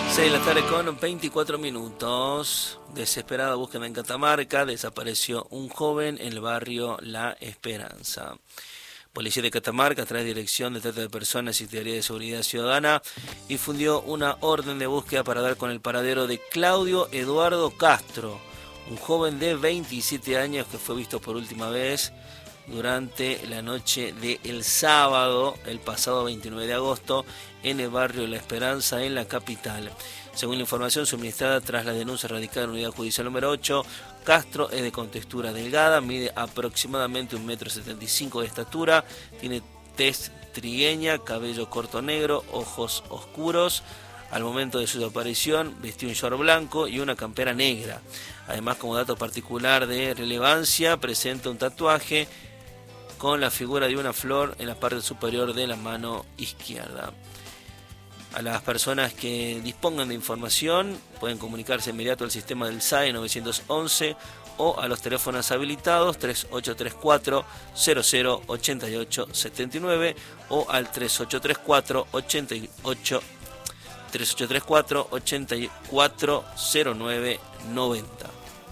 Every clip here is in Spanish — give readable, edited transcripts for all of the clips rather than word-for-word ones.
6 de la tarde con 24 minutos. Desesperada búsqueda en Catamarca. Desapareció un joven en el barrio La Esperanza. Policía de Catamarca, a través de Dirección de Trata de Personas y Secretaría de Seguridad Ciudadana, difundió una orden de búsqueda para dar con el paradero de Claudio Eduardo Castro, un joven de 27 años que fue visto por última vez durante la noche del sábado, el pasado 29 de agosto, en el barrio La Esperanza, en la capital. Según la información suministrada tras la denuncia radicada en la Unidad Judicial número 8, Castro es de contextura delgada, mide aproximadamente 1,75 m de estatura, tiene tez trigueña, cabello corto negro, ojos oscuros. Al momento de su desaparición vestió un short blanco y una campera negra. Además, como dato particular de relevancia, presenta un tatuaje con la figura de una flor en la parte superior de la mano izquierda. A las personas que dispongan de información pueden comunicarse inmediato al sistema del SAE 911 o a los teléfonos habilitados 3834 008879 o al 3834 840990.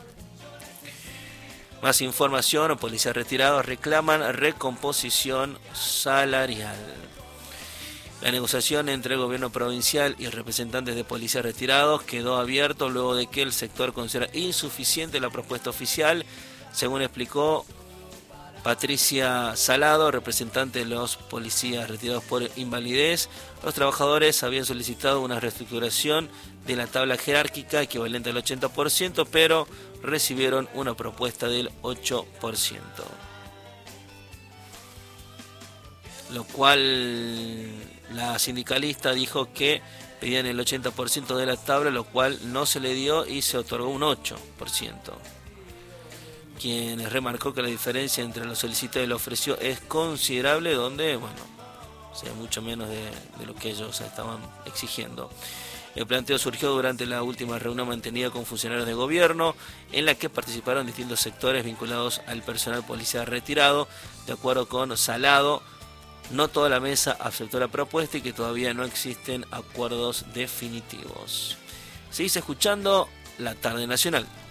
Más información: policías retirados reclaman recomposición salarial. La negociación entre el gobierno provincial y representantes de policías retirados quedó abierto luego de que el sector considera insuficiente la propuesta oficial. Según explicó Patricia Salado, representante de los policías retirados por invalidez, los trabajadores habían solicitado una reestructuración de la tabla jerárquica equivalente al 80%, pero recibieron una propuesta del 8%. Lo cual la sindicalista dijo que pedían el 80% de la tabla, lo cual no se le dio y se otorgó un 8%. Quien remarcó que la diferencia entre lo solicitado y lo ofreció es considerable, donde, bueno, sea mucho menos de lo que ellos estaban exigiendo. El planteo surgió durante la última reunión mantenida con funcionarios de gobierno, en la que participaron distintos sectores vinculados al personal policial retirado. De acuerdo con Salado, no toda la mesa aceptó la propuesta y que todavía no existen acuerdos definitivos. Seguís escuchando La Tarde Nacional.